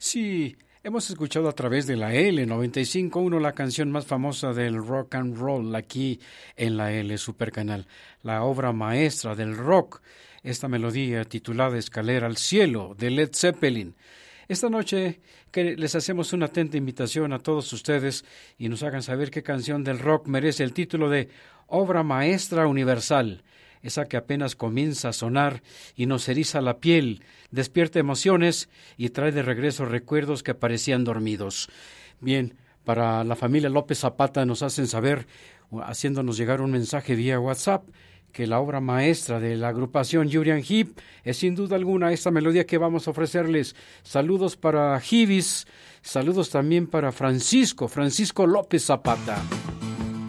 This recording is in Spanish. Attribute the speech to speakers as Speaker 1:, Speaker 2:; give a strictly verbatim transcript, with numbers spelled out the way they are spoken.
Speaker 1: Sí, hemos escuchado a través de la L noventa y cinco punto uno la canción más famosa del rock and roll aquí en la L Supercanal, la obra maestra del rock, esta melodía titulada Escalera al Cielo de Led Zeppelin. Esta noche que les hacemos una atenta invitación a todos ustedes y nos hagan saber qué canción del rock merece el título de Obra Maestra Universal, esa que apenas comienza a sonar y nos eriza la piel, despierta emociones y trae de regreso recuerdos que parecían dormidos. Bien, para la familia López Zapata nos hacen saber, haciéndonos llegar un mensaje vía WhatsApp, que la obra maestra de la agrupación Uriah Heep es sin duda alguna esta melodía que vamos a ofrecerles. Saludos para Jibis, saludos también para Francisco, Francisco López Zapata.